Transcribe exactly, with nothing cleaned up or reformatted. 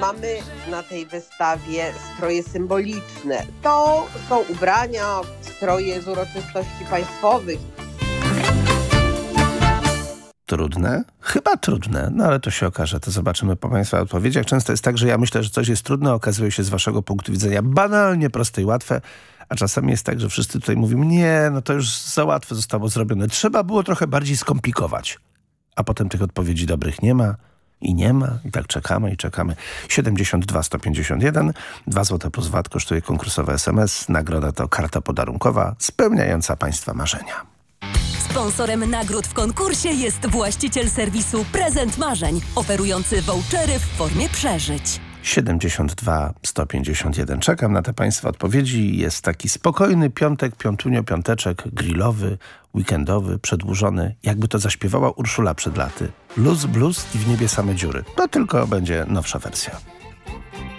mamy na tej wystawie stroje symboliczne. To są ubrania, stroje z uroczystości państwowych. Trudne? Chyba trudne, no ale to się okaże, to zobaczymy po Państwa odpowiedziach. Często jest tak, że ja myślę, że coś jest trudne, okazuje się z Waszego punktu widzenia banalnie proste i łatwe, a czasami jest tak, że wszyscy tutaj mówią, nie, no to już za łatwe zostało zrobione, trzeba było trochę bardziej skomplikować. A potem tych odpowiedzi dobrych nie ma i nie ma i tak czekamy i czekamy. siedemdziesiąt dwa sto pięćdziesiąt jeden, dwa złote plus V A T kosztuje konkursowy S M S, nagroda to karta podarunkowa spełniająca Państwa marzenia. Sponsorem nagród w konkursie jest właściciel serwisu Prezent Marzeń, oferujący vouchery w formie przeżyć. siedemdziesiąt dwa sto pięćdziesiąt jeden. Czekam na te Państwa odpowiedzi. Jest taki spokojny piątek, piątunio, piąteczek, grillowy, weekendowy, przedłużony. Jakby to zaśpiewała Urszula przed laty. Luz, blues i w niebie same dziury. To tylko będzie nowsza wersja.